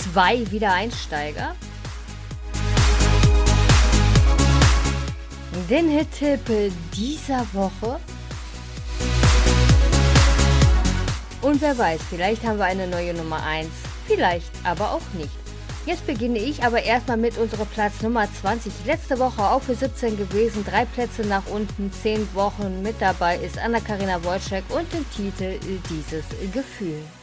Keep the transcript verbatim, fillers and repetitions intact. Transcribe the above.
zwei Wiedereinsteiger. Den Hit-Tipp dieser Woche. Und wer weiß, vielleicht haben wir eine neue Nummer eins, vielleicht aber auch nicht. Jetzt beginne ich aber erstmal mit unserer Platz Nummer zwanzig. Letzte Woche auf für siebzehn gewesen, drei Plätze nach unten, zehn Wochen mit dabei ist Anna-Karina Wojcik und den Titel Dieses Gefühl.